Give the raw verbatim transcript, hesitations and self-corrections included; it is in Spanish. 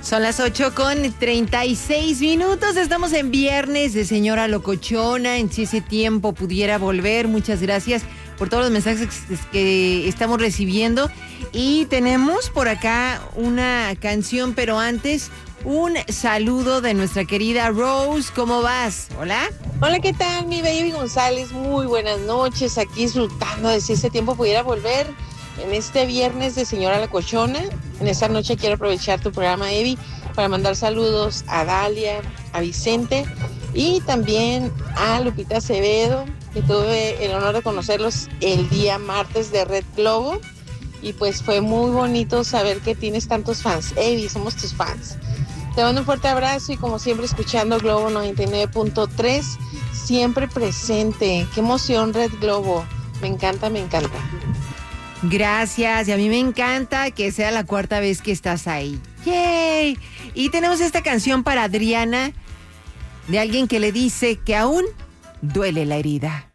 Son las ocho con treinta y seis minutos. Estamos en viernes de Señora Locochona. En si ese tiempo pudiera volver. Muchas gracias por todos los mensajes que estamos recibiendo. Y tenemos por acá una canción, pero antes un saludo de nuestra querida Rose. ¿Cómo vas? Hola. Hola, ¿qué tal, mi baby González? Muy buenas noches. Aquí disfrutando de si ese tiempo pudiera volver. En este viernes de Señora Locochona, en esta noche quiero aprovechar tu programa, Evi, para mandar saludos a Dalia, a Vicente y también a Lupita Acevedo, que tuve el honor de conocerlos el día martes de Red Globo. Y pues fue muy bonito saber que tienes tantos fans. Evi, somos tus fans. Te mando un fuerte abrazo y como siempre escuchando Globo noventa y nueve punto tres, siempre presente. Qué emoción, Red Globo. Me encanta, me encanta. Gracias, y a mí me encanta que sea la cuarta vez que estás ahí. ¡Yay! Y tenemos esta canción para Adriana, de alguien que le dice que aún duele la herida.